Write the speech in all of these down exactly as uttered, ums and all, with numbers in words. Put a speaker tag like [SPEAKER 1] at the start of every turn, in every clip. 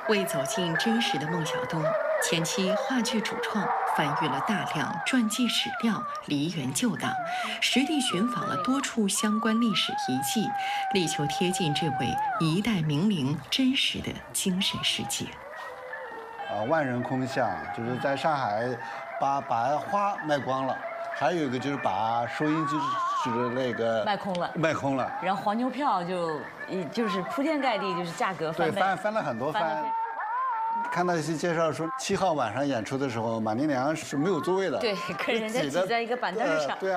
[SPEAKER 1] 为走进真实的孟小冬，前期话剧主创翻阅了大量传记史料，梨园旧档，实地寻访了多处相关历史遗迹，力求贴近这位一代名伶真实的精神世界。
[SPEAKER 2] 啊，万人空巷，就是在上海把把花卖光了，还有一个就是把收音机就是那个
[SPEAKER 3] 卖空了，
[SPEAKER 2] 卖空了，
[SPEAKER 3] 然后黄牛票就就是铺天盖地，就是价格翻倍，
[SPEAKER 2] 对，翻翻了很多番。看到一些介绍说，七号晚上演出的时候，马连良是没有座位的，
[SPEAKER 3] 对，跟人家挤在一个板凳上。
[SPEAKER 2] 呃、对啊。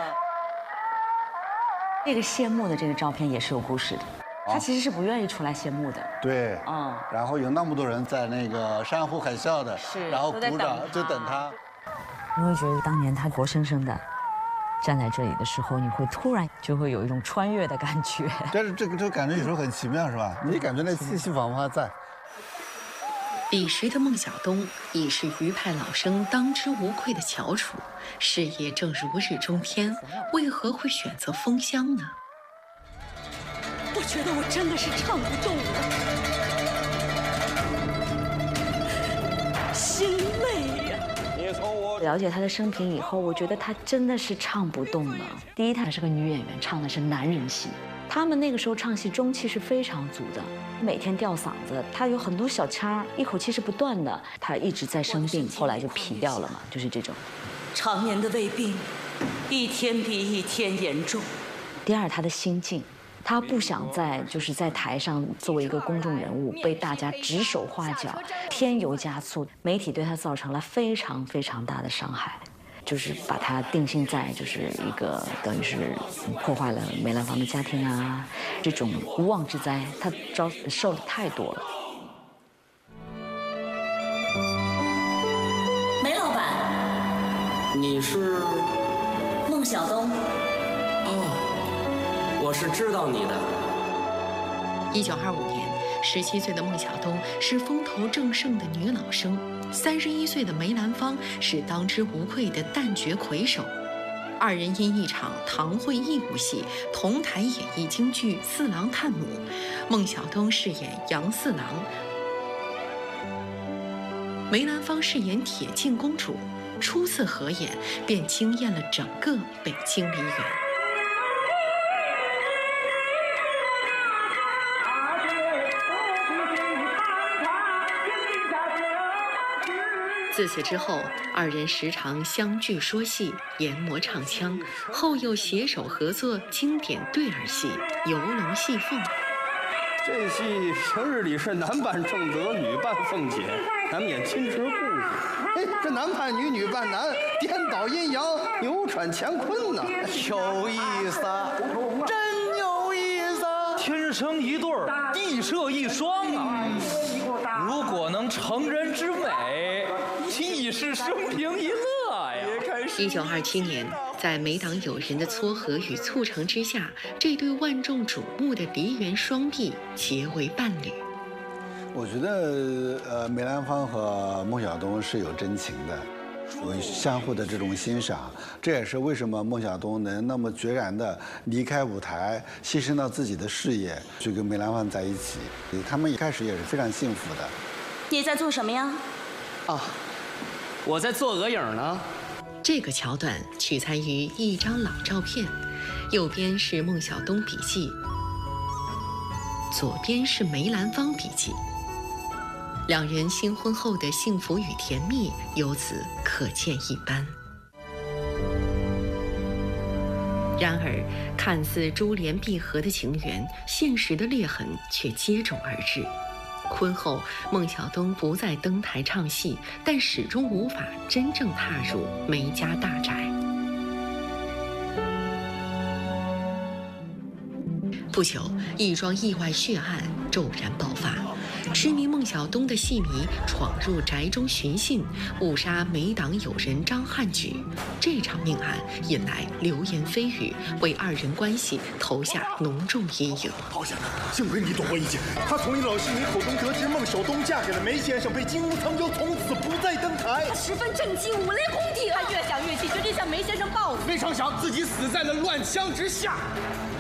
[SPEAKER 3] 这个谢幕的这个照片也是有故事的，他其实是不愿意出来谢幕的。
[SPEAKER 2] 对，
[SPEAKER 3] 嗯。
[SPEAKER 2] 然后有那么多人在那个山呼海啸的，
[SPEAKER 3] 是，
[SPEAKER 2] 然后鼓掌就等他。
[SPEAKER 3] 你会觉得当年他活生生的站在这里的时候，你会突然就会有一种穿越的感觉。
[SPEAKER 2] 但是这个这个感觉有时候很奇妙，是吧？你感觉那气息仿佛还在。
[SPEAKER 1] 彼时的孟小冬已是余派老生当之无愧的翘楚，事业正如日中天，为何会选择封箱呢？
[SPEAKER 4] 我觉得我真的是唱不动了，心累呀。
[SPEAKER 3] 了解他的生平以后，我觉得他真的是唱不动了。第一，她是个女演员，唱的是男人戏。他们那个时候唱戏中气是非常足的，每天吊嗓子，他有很多小腔，一口气是不断的。他一直在生病，后来就皮掉了嘛，就是这种。
[SPEAKER 4] 常年的胃病，一天比一天严重。
[SPEAKER 3] 第二，他的心境，他不想在就是在台上作为一个公众人物被大家指手画脚，添油加醋，媒体对他造成了非常非常大的伤害。就是把他定性在就是一个等于是破坏了梅兰芳的家庭啊，这种无妄之灾，他遭受的太多了。
[SPEAKER 4] 梅老板，
[SPEAKER 5] 你是
[SPEAKER 4] 孟小冬。
[SPEAKER 5] 哦，我是知道你的。
[SPEAKER 1] 一九二五年，十七岁的孟小冬是风头正盛的女老生。三十一岁的梅兰芳是当之无愧的旦角魁首，二人因一场堂会义务戏同台演绎京剧《四郎探母》，孟小冬饰演杨四郎，梅兰芳饰演铁镜公主。初次合演便惊艳了整个北京梨园。自此之后，二人时常相聚说戏，研磨唱腔，后又携手合作经典对儿戏《游龙戏凤》。
[SPEAKER 6] 这戏平日里是男扮正德，女扮凤姐，难免亲吃故事。哎，这男扮女，女扮男，颠倒阴阳，扭转乾坤呐，有意思，真有意思。
[SPEAKER 7] 天生一对儿，地设一双啊！如果能成人之美，亦是生平一乐呀！
[SPEAKER 1] 一九二七年，在梅党友人的撮合与促成之下，这对万众瞩目的梨园双璧结为伴侣。
[SPEAKER 2] 我觉得，呃，梅兰芳和孟小冬是有真情的，有相互的这种欣赏。这也是为什么孟小冬能那么决然地离开舞台，牺牲到自己的事业，去跟梅兰芳在一起。他们一开始也是非常幸福的。
[SPEAKER 4] 你在做什么呀？
[SPEAKER 5] 啊，我在做额影呢。
[SPEAKER 1] 这个桥段取材于一张老照片，右边是孟小冬笔记，左边是梅兰芳笔记。两人新婚后的幸福与甜蜜由此可见一斑。然而，看似珠联璧合的情缘，现实的裂痕却接踵而至。婚后，孟小冬不再登台唱戏，但始终无法真正踏入梅家大宅。不久，一桩意外血案骤然爆发，知名孟小冬的戏迷闯入宅中寻衅，误杀梅党友人张汉举。这场命案引来流言蜚语，为二人关系投下浓重阴影。
[SPEAKER 8] 好险，幸亏你躲过一劫。他从一老戏迷口中得知孟小冬嫁给了梅先生，被金屋藏娇，从此不再登台。
[SPEAKER 4] 他十分正气，五雷轰顶。他越想越气，决定向梅先生报复。
[SPEAKER 8] 没成想自己死在了乱枪之下。